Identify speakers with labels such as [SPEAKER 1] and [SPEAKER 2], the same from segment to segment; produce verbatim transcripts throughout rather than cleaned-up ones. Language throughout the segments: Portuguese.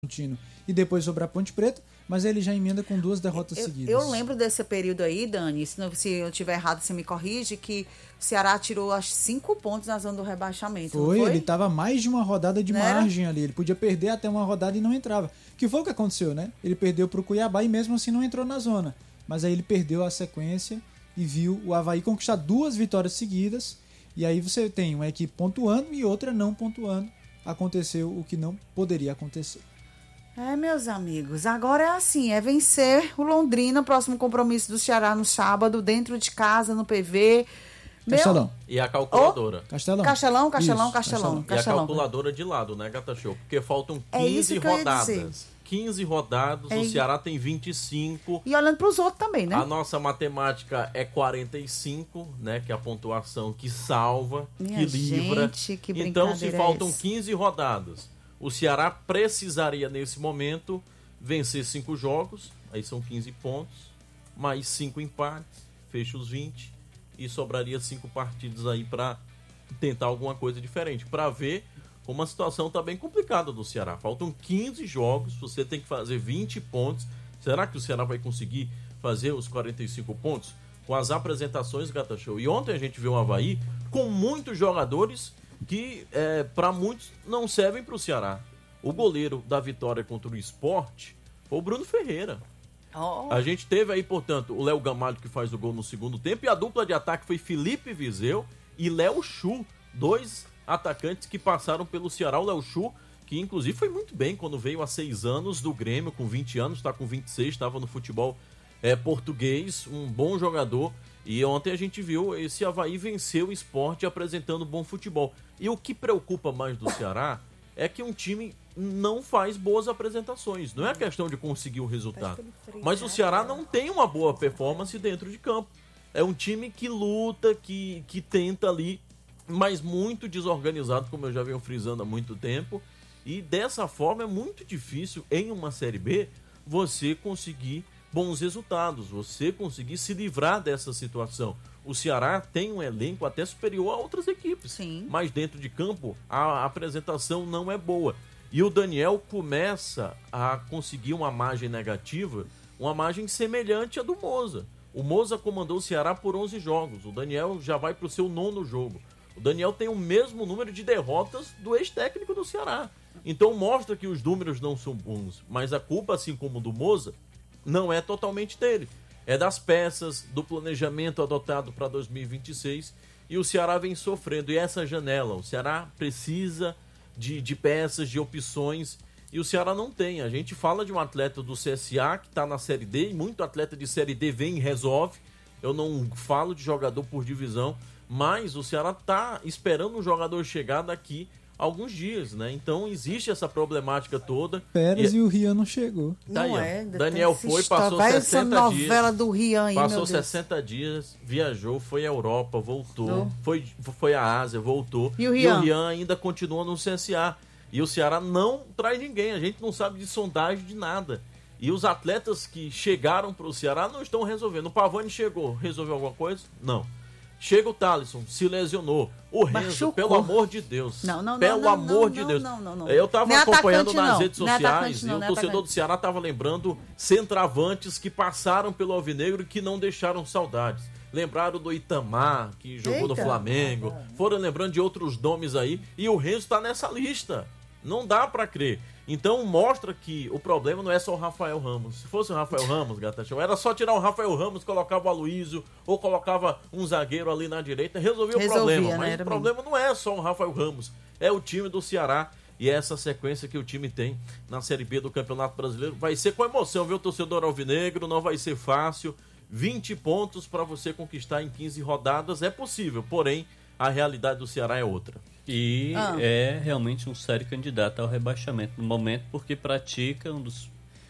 [SPEAKER 1] Bragantino e depois sobre a Ponte Preta, mas ele já emenda com duas derrotas
[SPEAKER 2] eu,
[SPEAKER 1] seguidas.
[SPEAKER 2] Eu lembro desse período aí, Dani, se, não, se eu estiver errado, você me corrige, que o Ceará tirou acho cinco pontos na zona do rebaixamento.
[SPEAKER 1] Foi,
[SPEAKER 2] não foi?
[SPEAKER 1] Ele estava mais de uma rodada de
[SPEAKER 2] Não
[SPEAKER 1] margem
[SPEAKER 2] era?
[SPEAKER 1] ali, ele podia perder até uma rodada e não entrava. Que foi o que aconteceu, né? Ele perdeu para o Cuiabá e mesmo assim não entrou na zona, mas aí ele perdeu a sequência e viu o Avaí conquistar duas vitórias seguidas, e aí você tem uma equipe pontuando e outra não pontuando. Aconteceu o que não poderia acontecer.
[SPEAKER 2] É, meus amigos, agora é assim, é vencer o Londrina, próximo compromisso do Ceará no sábado, dentro de casa, no P V.
[SPEAKER 1] Castelão.
[SPEAKER 3] Meu... E a calculadora.
[SPEAKER 1] Oh, Castelão.
[SPEAKER 2] Castelão, Castelão,
[SPEAKER 1] Isso,
[SPEAKER 2] Castelão,
[SPEAKER 3] E
[SPEAKER 2] Castelão.
[SPEAKER 3] a calculadora de lado, né, Gata Show? Porque faltam
[SPEAKER 2] É isso
[SPEAKER 3] quinze
[SPEAKER 2] que eu ia
[SPEAKER 3] rodadas. quinze rodadas,
[SPEAKER 2] É
[SPEAKER 3] o
[SPEAKER 2] isso.
[SPEAKER 3] Ceará tem vinte e cinco.
[SPEAKER 2] E olhando para os outros também, né?
[SPEAKER 3] A nossa matemática é quarenta e cinco, né? Que é a pontuação que salva,
[SPEAKER 2] Minha
[SPEAKER 3] que livra.
[SPEAKER 2] gente, que
[SPEAKER 3] Então, se
[SPEAKER 2] brincadeira é
[SPEAKER 3] faltam
[SPEAKER 2] essa?
[SPEAKER 3] quinze rodadas, o Ceará precisaria, nesse momento, vencer cinco jogos, aí são quinze pontos, mais cinco empates, fecha os vinte, e sobraria cinco partidas aí para tentar alguma coisa diferente, para ver como a situação está bem complicada do Ceará. Faltam quinze jogos, você tem que fazer vinte pontos. Será que o Ceará vai conseguir fazer os quarenta e cinco pontos? Com as apresentações, Gata Show. E ontem a gente viu o Avaí com muitos jogadores que, é, para muitos, não servem para o Ceará. O goleiro da vitória contra o Sport foi o Bruno Ferreira.
[SPEAKER 2] Oh.
[SPEAKER 3] A gente teve aí, portanto, o Léo Gamalho, que faz o gol no segundo tempo, e a dupla de ataque foi Felipe Viseu e Léo Chu, dois atacantes que passaram pelo Ceará. O Léo Chu, que inclusive foi muito bem quando veio há seis anos do Grêmio, com vinte anos, está com vinte e seis, estava no futebol é, português, um bom jogador. E ontem a gente viu esse Avaí vencer o Sport apresentando bom futebol. E o que preocupa mais do Ceará é que um time não faz boas apresentações. Não é questão de conseguir o resultado. Mas o Ceará não tem uma boa performance dentro de campo. É um time que luta, que, que tenta ali, mas muito desorganizado, como eu já venho frisando há muito tempo. E dessa forma é muito difícil, em uma Série B, você conseguir bons resultados, você conseguir se livrar dessa situação. O Ceará tem um elenco até superior a outras equipes.
[SPEAKER 2] Sim.
[SPEAKER 3] Mas dentro de campo, a apresentação não é boa. E o Daniel começa a conseguir uma margem negativa, uma margem semelhante à do Moza. O Moza comandou o Ceará por onze jogos. O Daniel já vai para o seu nono jogo. O Daniel tem o mesmo número de derrotas do ex-técnico do Ceará. Então mostra que os números não são bons. Mas a culpa, assim como do Moza, não é totalmente dele. É das peças, do planejamento adotado para dois mil e vinte e seis. E o Ceará vem sofrendo. E essa janela, o Ceará precisa de, de peças, de opções. E o Ceará não tem. A gente fala de um atleta do C S A que está na Série D. E muito atleta de Série D vem e resolve. Eu não falo de jogador por divisão. Mas o Ceará está esperando um jogador chegar daqui a alguns dias, né? Então existe essa problemática toda.
[SPEAKER 1] Pérez
[SPEAKER 3] e,
[SPEAKER 1] e o Rian não chegou.
[SPEAKER 2] Não
[SPEAKER 3] Daí,
[SPEAKER 2] é.
[SPEAKER 3] Daniel foi, passou
[SPEAKER 2] Vai
[SPEAKER 3] sessenta
[SPEAKER 2] essa
[SPEAKER 3] dias.
[SPEAKER 2] novela do Rian aí,
[SPEAKER 3] Passou
[SPEAKER 2] meu Deus.
[SPEAKER 3] sessenta dias, viajou, foi à Europa, voltou,
[SPEAKER 2] Não.
[SPEAKER 3] foi, foi à Ásia, voltou.
[SPEAKER 2] E o Rian?
[SPEAKER 3] Rian ainda continua no C S A. E o Ceará não traz ninguém, a gente não sabe de sondagem de nada. E os atletas que chegaram para o Ceará não estão resolvendo. O Pavani chegou, resolveu alguma coisa? Não. Chega o Thalisson, se lesionou. O Renzo,
[SPEAKER 2] Machucou.
[SPEAKER 3] pelo amor de Deus.
[SPEAKER 2] Não, não, não,
[SPEAKER 3] Pelo
[SPEAKER 2] não,
[SPEAKER 3] amor
[SPEAKER 2] não,
[SPEAKER 3] de
[SPEAKER 2] não,
[SPEAKER 3] Deus.
[SPEAKER 2] não, não, não.
[SPEAKER 3] Eu tava
[SPEAKER 2] Não é
[SPEAKER 3] acompanhando
[SPEAKER 2] atacante,
[SPEAKER 3] nas
[SPEAKER 2] não.
[SPEAKER 3] redes
[SPEAKER 2] Não é
[SPEAKER 3] sociais
[SPEAKER 2] atacante,
[SPEAKER 3] e
[SPEAKER 2] não,
[SPEAKER 3] o
[SPEAKER 2] não é
[SPEAKER 3] torcedor
[SPEAKER 2] atacante.
[SPEAKER 3] do Ceará tava lembrando centroavantes que passaram pelo Alvinegro e que não deixaram saudades. Lembraram do Itamar, que jogou no
[SPEAKER 2] Eita.
[SPEAKER 3] Flamengo. Foram lembrando de outros nomes aí. E o Renzo tá nessa lista. Não dá pra crer. Então mostra que o problema não é só o Rafael Ramos. Se fosse o Rafael Ramos, Gata Show, era só tirar o Rafael Ramos, colocava o Aloysio ou colocava um zagueiro ali na direita, resolvia,
[SPEAKER 2] Resolvia,
[SPEAKER 3] o problema.
[SPEAKER 2] né?
[SPEAKER 3] Mas
[SPEAKER 2] Era
[SPEAKER 3] o problema não é só o Rafael Ramos, é o time do Ceará. E essa sequência que o time tem na Série B do Campeonato Brasileiro vai ser com emoção, viu, torcedor alvinegro? Não vai ser fácil. vinte pontos para você conquistar em quinze rodadas é possível, porém a realidade do Ceará é outra.
[SPEAKER 4] E
[SPEAKER 2] Ah.
[SPEAKER 4] é realmente um sério candidato ao rebaixamento no momento, porque pratica um dos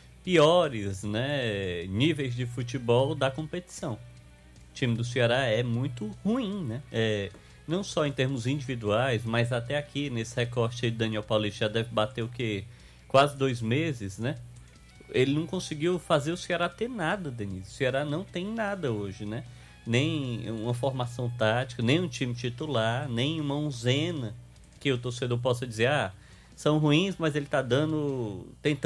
[SPEAKER 4] piores, né, níveis de futebol da competição. O time do Ceará é muito ruim, né? É, não só em termos individuais, mas até aqui nesse recorte aí de Daniel Paulista já deve bater o quê? Quase dois meses, né? Ele não conseguiu fazer o Ceará ter nada, Denise. O Ceará não tem nada hoje, né? Nem uma formação tática, nem um time titular, nem uma onzena que o torcedor possa dizer, ah, são ruins, mas ele tá dando, tentando